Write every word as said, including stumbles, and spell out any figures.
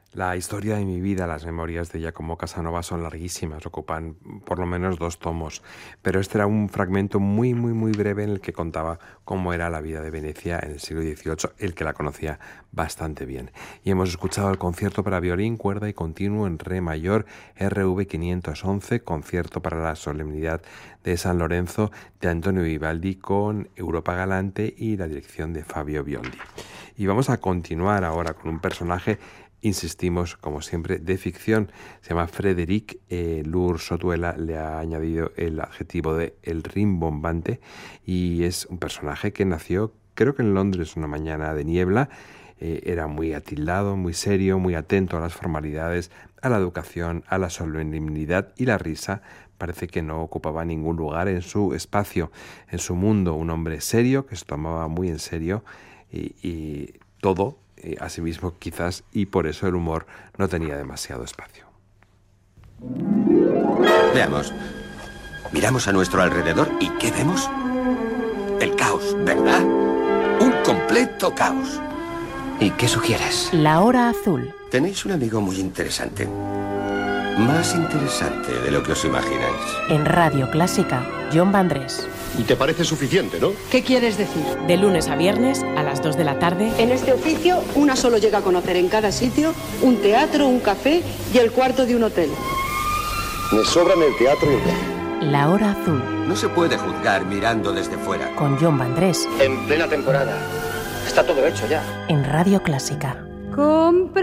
La historia de mi vida, las memorias de Giacomo Casanova son larguísimas, ocupan por lo menos dos tomos, pero este era un fragmento muy, muy, muy breve en el que contaba cómo era la vida de Venecia en el siglo dieciocho, el que la conocía bastante bien. Y hemos escuchado el concierto para violín, cuerda y continuo en re mayor, R V quinientos once, concierto para la solemnidad de San Lorenzo de Antonio Vivaldi con Europa Galante y la dirección de Fabio Biondi. Y vamos a continuar ahora con un personaje, insistimos, como siempre, de ficción. Se llama Frédéric. Eh, Lourdes Sotuela le ha añadido el adjetivo de el rimbombante y es un personaje que nació, creo que en Londres, una mañana de niebla. Eh, era muy atildado, muy serio, muy atento a las formalidades, a la educación, a la solemnidad y la risa. Parece que no ocupaba ningún lugar en su espacio, en su mundo. Un hombre serio que se tomaba muy en serio y, y todo Eh, asimismo quizás, y por eso el humor no tenía demasiado espacio. Veamos. Miramos a nuestro alrededor y ¿qué vemos? El caos, ¿verdad? Un completo caos. ¿Y qué sugieres? La hora azul. Tenéis un amigo muy interesante. Más interesante de lo que os imagináis. En Radio Clásica, Jon Vandrés. Y te parece suficiente, ¿no? ¿Qué quieres decir? De lunes a viernes, a las dos de la tarde. En este oficio, una solo llega a conocer en cada sitio un teatro, un café y el cuarto de un hotel. Me sobran el teatro y el café. La hora azul. No se puede juzgar mirando desde fuera. Con Jon Vandrés. En plena temporada. Está todo hecho ya. En Radio Clásica. Compre